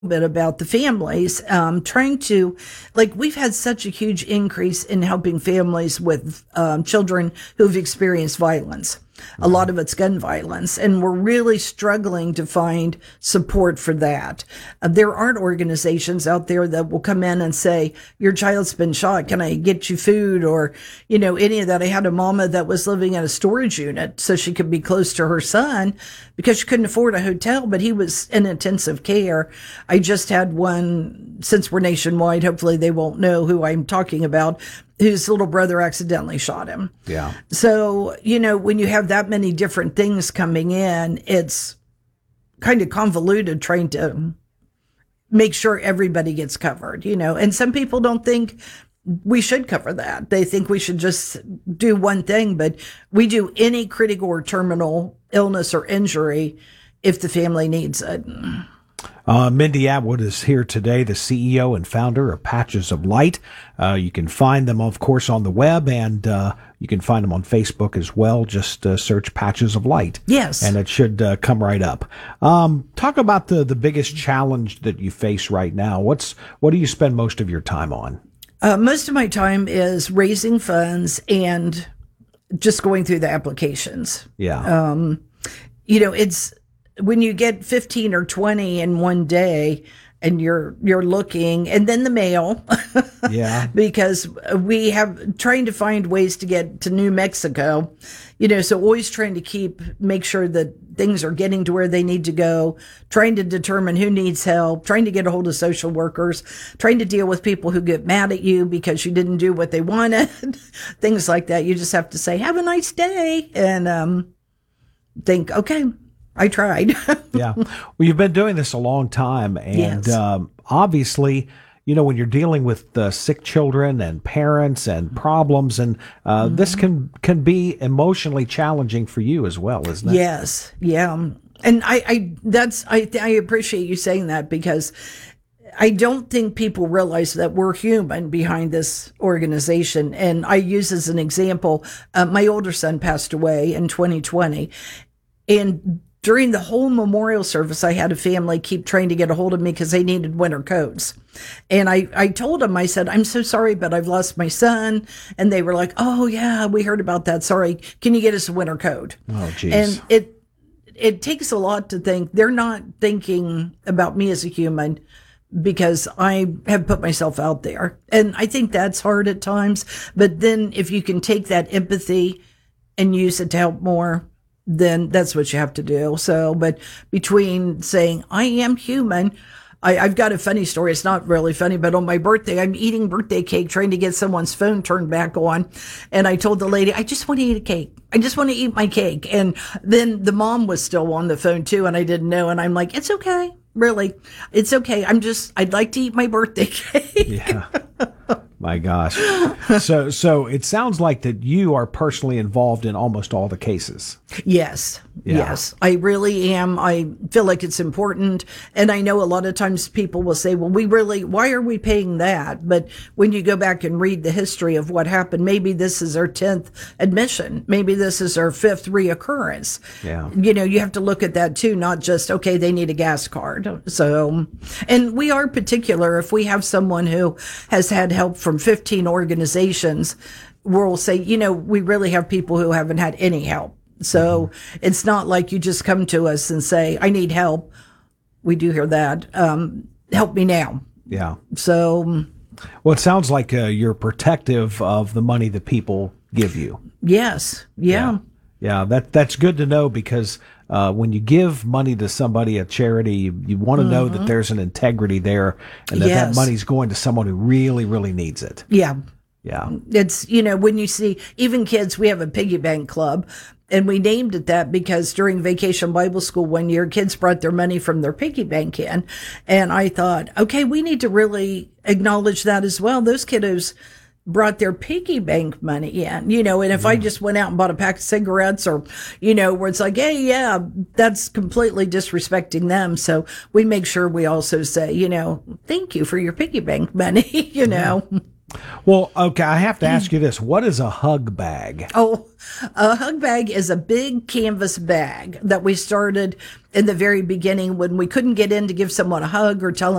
bit about the families, trying to, like, we've had such a huge increase in helping families with children who've experienced violence. A lot of it's gun violence, and we're really struggling to find support for that. There aren't organizations out there that will come in and say, your child's been shot, can I get you food, or, any of that. I had a mama that was living in a storage unit so she could be close to her son because she couldn't afford a hotel, but he was in intensive care. I just had one, since we're nationwide, hopefully they won't know who I'm talking about, whose little brother accidentally shot him. Yeah. So, when you have that many different things coming in, it's kind of convoluted trying to make sure everybody gets covered, and some people don't think we should cover that. They think we should just do one thing, but we do any critical or terminal illness or injury if the family needs it. Mindy Atwood is here today, the CEO and founder of Patches of Light. You can find them, of course, on the web, and you can find them on Facebook as well. Just search Patches of Light. Yes. And it should come right up. Talk about the biggest challenge that you face right now. What do you spend most of your time on? Most of my time is raising funds and just going through the applications. Yeah. It's when you get 15 or 20 in one day and you're looking, and then the mail. Yeah. Because we have trying to find ways to get to New Mexico, so always trying to make sure that things are getting to where they need to go, trying to determine who needs help, trying to get a hold of social workers, trying to deal with people who get mad at you because you didn't do what they wanted, things like that. You just have to say, have a nice day, and think, okay, I tried. Yeah. Well, you've been doing this a long time. And yes. Obviously, when you're dealing with sick children and parents and problems, and this can be emotionally challenging for you as well, isn't it? Yes. Yeah. And I appreciate you saying that, because I don't think people realize that we're human behind this organization. And I use as an example, my older son passed away in 2020. And during the whole memorial service, I had a family keep trying to get a hold of me because they needed winter coats. And I told them, I said, I'm so sorry, but I've lost my son. And they were like, oh, yeah, we heard about that. Sorry. Can you get us a winter coat? Oh, geez. And it takes a lot to think. They're not thinking about me as a human because I have put myself out there. And I think that's hard at times. But then if you can take that empathy and use it to help more, then that's what you have to do. So, but between saying, I am human, I've got a funny story. It's not really funny, but on my birthday, I'm eating birthday cake, trying to get someone's phone turned back on. And I told the lady, I just want to eat a cake. I just want to eat my cake. And then the mom was still on the phone too, and I didn't know. And I'm like, it's okay. Really, it's okay. I'd like to eat my birthday cake. Yeah. My gosh. So it sounds like that you are personally involved in almost all the cases. Yes. Yeah. Yes, I really am. I feel like it's important. And I know a lot of times people will say, well, why are we paying that? But when you go back and read the history of what happened, maybe this is our 10th admission. Maybe this is our 5th reoccurrence. Yeah. You have to look at that too, not just, okay, they need a gas card. So, and we are particular. If we have someone who has had help from 15 organizations, we'll say, we really have people who haven't had any help. So it's not like you just come to us and say, I need help. We do hear that. Help me now. Yeah. So. Well, it sounds like you're protective of the money that people give you. Yes. Yeah. Yeah. That's good to know, because when you give money to somebody, a charity, you want to know that there's an integrity there, and that money's going to someone who really, really needs it. Yeah. Yeah. It's, when you see even kids, we have a piggy bank club, and we named it that because during Vacation Bible School one year, kids brought their money from their piggy bank in. And I thought, okay, we need to really acknowledge that as well. Those kiddos brought their piggy bank money in, and if I just went out and bought a pack of cigarettes or, where it's like, hey, yeah, that's completely disrespecting them. So we make sure we also say, thank you for your piggy bank money, Well, okay, I have to ask you this. What is a hug bag? Oh, a hug bag is a big canvas bag that we started in the very beginning when we couldn't get in to give someone a hug or tell them